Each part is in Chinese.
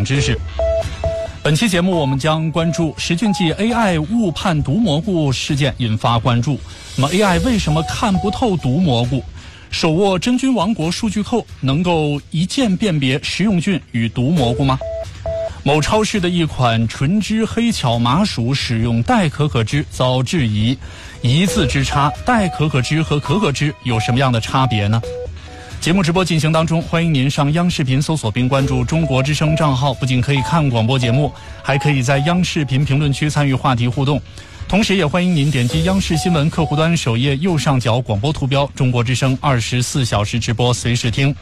长知识。本期节目我们将关注实菌剂 AI 误判毒蘑菇事件引发关注。那么 AI 为什么看不透毒蘑菇？手握真菌王国数据库能够一键辨别食用菌与毒蘑菇吗？某超市的一款纯汁黑巧麻薯使用代可可脂遭质疑，一字之差，代可可脂和可可脂有什么样的差别呢？节目直播进行当中，欢迎您上央视频搜索并关注中国之声账号，不仅可以看广播节目，还可以在央视频评论区参与话题互动。同时也欢迎您点击央视新闻客户端首页右上角广播图标，中国之声24小时直播随时听。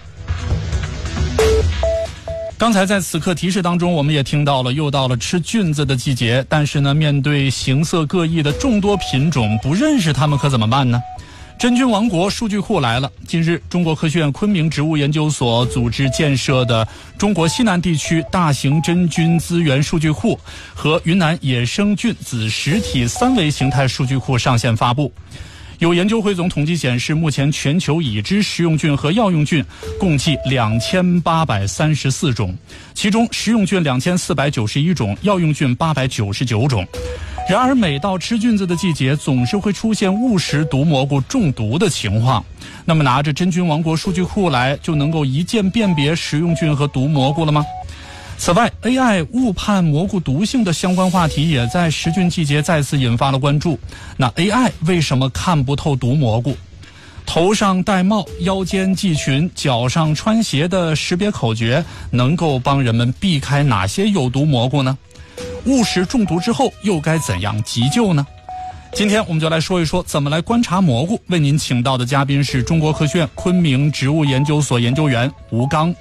刚才在此刻提示当中，我们也听到了，又到了吃菌子的季节，但是呢，面对形色各异的众多品种，不认识它们可怎么办呢？真菌王国数据库来了。近日，中国科学院昆明植物研究所组织建设的中国西南地区大型真菌资源数据库和云南野生菌子实体3维形态数据库上线发布。有研究汇总统计显示，目前全球已知食用菌和药用菌共计2834种，其中食用菌2491种，药用菌899种。然而每到吃菌子的季节，总是会出现误食毒蘑菇中毒的情况。那么拿着真菌王国数据库来，就能够一键辨别食用菌和毒蘑菇了吗？此外 AI 误判蘑菇毒性的相关话题也在食菌季节再次引发了关注。那 AI 为什么看不透毒蘑菇？头上戴帽，腰间系裙，脚上穿鞋的识别口诀能够帮人们避开哪些有毒蘑菇呢？误食中毒之后又该怎样急救呢？今天我们就来说一说怎么来观察蘑菇。为您请到的嘉宾是中国科学院昆明植物研究所研究员吴刚。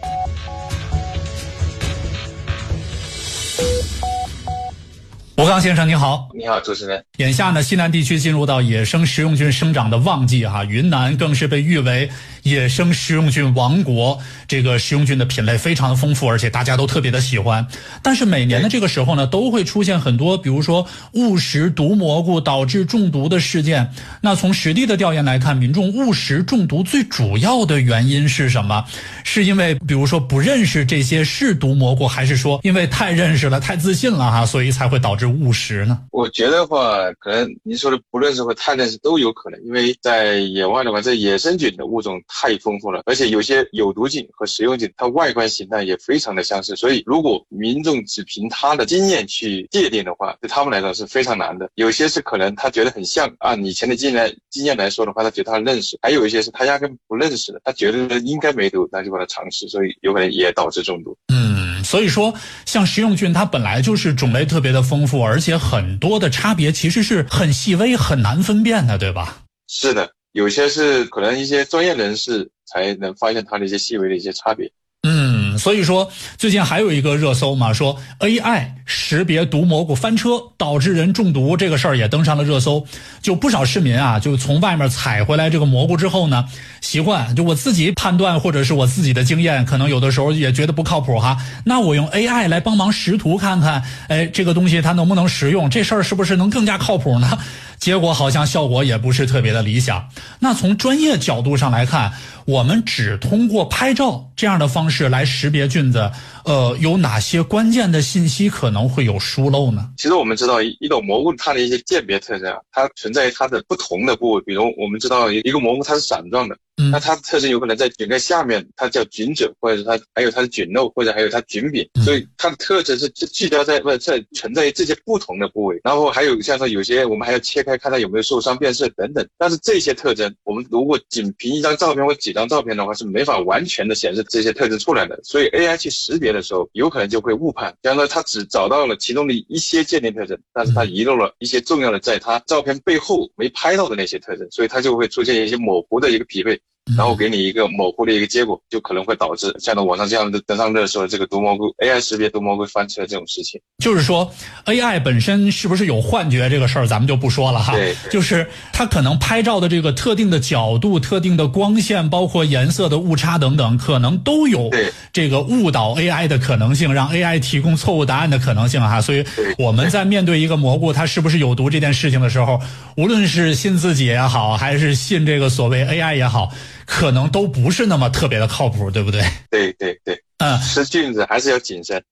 吴刚先生您好。 你好，主持人。 眼下呢，西南地区进入到野生食用菌生长的旺季哈，云南更是被誉为野生食用菌王国，这个食用菌的品类非常的丰富，而且大家都特别的喜欢。但是每年的这个时候呢，都会出现很多比如说误食毒蘑菇导致中毒的事件。那从实地的调研来看，民众误食中毒最主要的原因是什么？是因为比如说不认识这些是毒蘑菇，还是说因为太认识了太自信了哈，所以才会导致误食呢？ 我觉得的话，可能您说的不认识或太认识都有可能，因为在野外的话，这野生菌的物种太丰富了，而且有些有毒菌和食用菌它外观形态也非常的相似，所以如果民众只凭他的经验去界定的话，对他们来说是非常难的。有些是可能他觉得很像，按以前的经验来说的话，他觉得他认识，还有一些是他压根不认识的，他觉得应该没毒，那就把它尝试，所以有可能也导致中毒。 所以说像食用菌它本来就是种类特别的丰富，而且很多的差别其实是很细微很难分辨的，对吧？ 是的，有些是可能一些专业人士才能发现它的一些细微的一些差别。 所以说最近还有一个热搜嘛，说 AI 识别毒蘑菇翻车导致人中毒，这个事儿也登上了热搜。就不少市民啊，就从外面采回来这个蘑菇之后呢，习惯就我自己判断或者是我自己的经验，可能有的时候也觉得不靠谱哈，那我用 AI 来帮忙识图看看，这个东西它能不能食用，这事儿是不是能更加靠谱呢？结果好像效果也不是特别的理想。那从专业角度上来看，我们只通过拍照这样的方式来识别菌子，有哪些关键的信息可能会有疏漏呢？ 其实我们知道一种蘑菇它的一些鉴别特征啊，它存在于它的不同的部位，比如我们知道一个蘑菇它是伞状的，那它的特征有可能在菌盖下面，它叫菌褶，或者是它还有它的菌肉，或者还有它菌柄，所以它的特征是聚焦在存在于这些不同的部位。然后还有像说有些我们还要切开看它有没有受伤变色等等，但是这些特征我们如果仅凭一张照片或几张照片的话是没法完全的显示这些特征出来的，所以 AI 去识别的时候有可能就会误判，比方说它只找到了其中的一些鉴定特征，但是它遗漏了一些重要的在它照片背后没拍到的那些特征，所以它就会出现一些模糊的一个匹配，然后给你一个模糊的一个结果，就可能会导致像网上这样的登上热搜这个毒蘑菇 AI 识别毒蘑菇翻车这种事情。 就是说 AI 本身是不是有幻觉这个事儿咱们就不说了哈， 对， 就是它可能拍照的这个特定的角度、特定的光线，包括颜色的误差等等，可能都有这个误导 AI 的可能性，让 AI 提供错误答案的可能性哈。所以我们在面对一个蘑菇它是不是有毒这件事情的时候，无论是信自己也好，还是信这个所谓 AI 也好，可能都不是那么特别的靠谱，对不对？ 对，吃菌子还是要谨慎。